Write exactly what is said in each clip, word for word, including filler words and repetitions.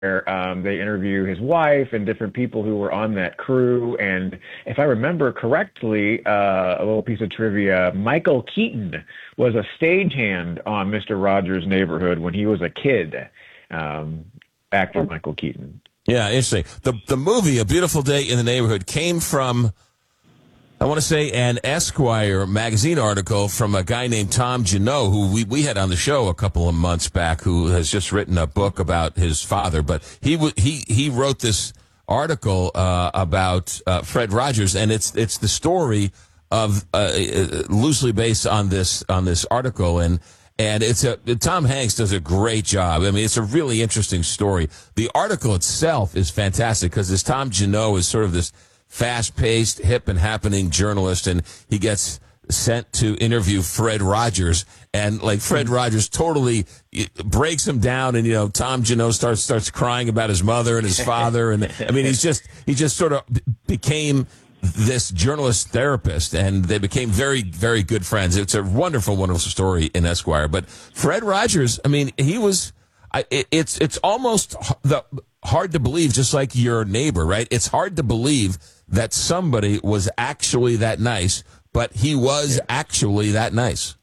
Um, they interview his wife and different people who were on that crew. And if I remember correctly, uh, a little piece of trivia, Michael Keaton was a stagehand on Mister Rogers' Neighborhood when he was a kid. Um, actor Michael Keaton. Yeah, interesting. The the movie A Beautiful Day in the Neighborhood came from, I want to say, an Esquire magazine article from a guy named Tom Janot, who we, we had on the show a couple of months back, who has just written a book about his father. But he w- he he wrote this article uh, about uh, Fred Rogers, and it's it's the story of uh, loosely based on this on this article, and and it's a Tom Hanks does a great job. I mean, it's a really interesting story. The article itself is fantastic because this Tom Janot is sort of this fast-paced, hip and happening journalist, and he gets sent to interview Fred Rogers, and like Fred Rogers totally breaks him down, and you know Tom Janot starts starts crying about his mother and his father, and I mean he's just he just sort of became this journalist therapist, and they became very very good friends. It's a wonderful wonderful story in Esquire. But Fred Rogers, I mean he was, I, it, it's it's almost the hard to believe, just like your neighbor, right? It's hard to believe that somebody was actually that nice, but he was actually that nice.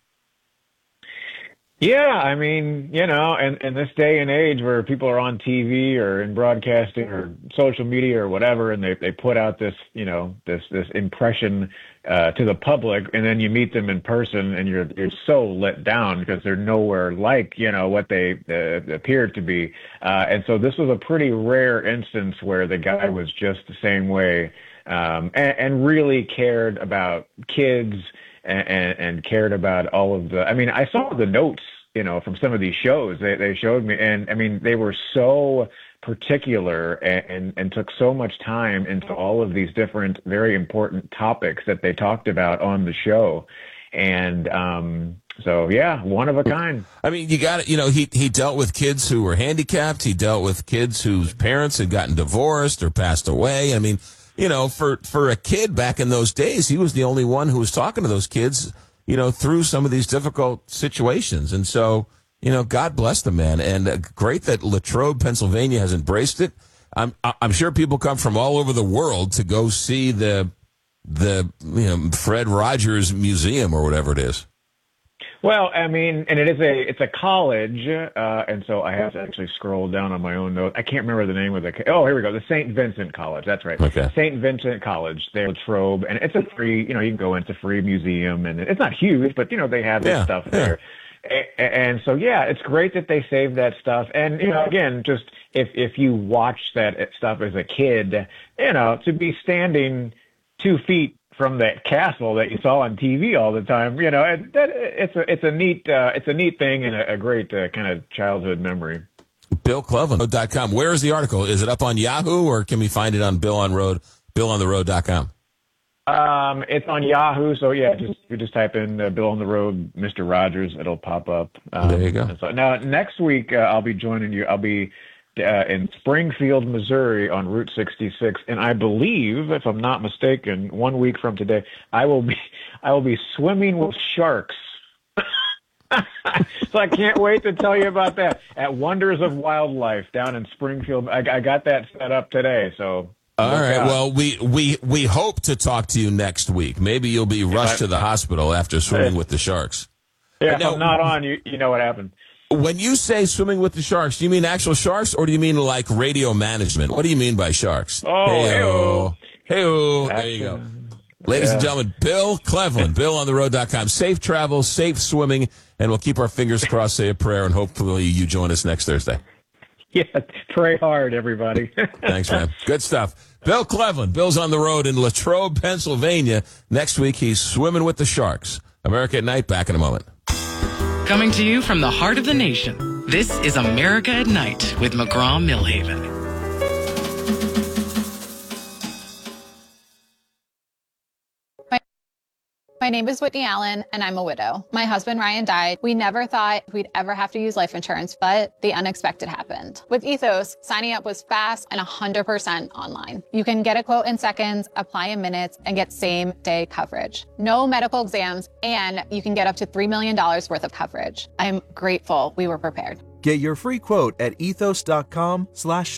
Yeah, I mean, you know, and in this day and age where people are on T V or in broadcasting or social media or whatever, and they they put out this, you know, this this impression uh, to the public, and then you meet them in person, and you're you're so let down because they're nowhere like, you know, what they uh, appeared to be. Uh, and so this was a pretty rare instance where the guy was just the same way, um, and, and really cared about kids. And, and cared about all of the, I mean, I saw the notes, you know, from some of these shows they, they showed me. And I mean, they were so particular and, and, and took so much time into all of these different, very important topics that they talked about on the show. And um, so, yeah, one of a kind. I mean, you got it. You know, he, he dealt with kids who were handicapped. He dealt with kids whose parents had gotten divorced or passed away. I mean, you know, for, for a kid back in those days, he was the only one who was talking to those kids, you know, through some of these difficult situations. And so, you know, God bless the man. And uh, great that Latrobe, Pennsylvania has embraced it. I'm, I'm sure people come from all over the world to go see the, the, you know, Fred Rogers Museum or whatever it is. Well, I mean, and it is a it's a college, uh, and so I have to actually scroll down on my own note. I can't remember the name of the. Oh, here we go. The Saint Vincent College. That's right. Okay. Saint Vincent College. They're Latrobe, and it's a free. You know, you can go into free museum, and it's not huge, but you know they have this Yeah, stuff yeah. there. A- And so, yeah, it's great that they save that stuff. And, you know, again, just if if you watch that stuff as a kid, you know, to be standing two feet from that castle that you saw on T V all the time, you know, it, that, it's a it's a neat uh, it's a neat thing and a, a great uh, kind of childhood memory. Bill Cleveland dot com. Where is the article? Is it up on Yahoo, or can we find it on Bill on Road, Bill on the Road dot com? Um, it's on Yahoo, so yeah, just you just type in uh, Bill on the Road, Mister Rogers, it'll pop up. Um, there you go. So now next week uh, I'll be joining you. I'll be uh, in Springfield, Missouri, on Route sixty-six, and I believe, if I'm not mistaken, one week from today, I will be I will be swimming with sharks. So I can't wait to tell you about that at Wonders of Wildlife down in Springfield. I, I got that set up today, so. All look right. out. Well, we, we, we hope to talk to you next week. Maybe you'll be rushed I- to the hospital after swimming with the sharks. Yeah, if Now- I'm not on, you you know what happened. When you say swimming with the sharks, do you mean actual sharks, or do you mean like radio management? What do you mean by sharks? Oh, Hey-o. Hey-o. There you go. Action. Ladies and Yeah. gentlemen, Bill Cleveland, Bill on the road dot com. Safe travel, safe swimming, and we'll keep our fingers crossed, say a prayer, and hopefully you join us next Thursday. Yeah, pray hard, everybody. Thanks, man. Good stuff. Bill Cleveland. Bill's on the road in Latrobe, Pennsylvania. Next week, he's swimming with the sharks. America at Night, back in a moment. Coming to you from the heart of the nation, this is America at Night with McGraw-Millhaven. My name is Whitney Allen, and I'm a widow. My husband, Ryan, died. We never thought we'd ever have to use life insurance, but the unexpected happened. With Ethos, signing up was fast and one hundred percent online. You can get a quote in seconds, apply in minutes, and get same-day coverage. No medical exams, and you can get up to three million dollars worth of coverage. I'm grateful we were prepared. Get your free quote at ethos.com slash